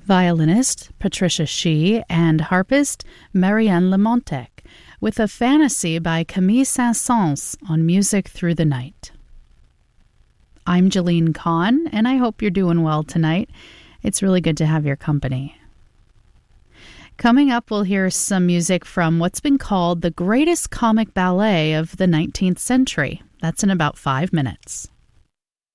violinist Patricia Shih, and harpist Marianne Lemontec, with a fantasy by Camille Saint-Saëns on Music Through the Night. I'm Jeline Kahn, and I hope you're doing well tonight. It's really good to have your company. Coming up, we'll hear some music from what's been called the greatest comic ballet of the 19th century. That's in about 5 minutes.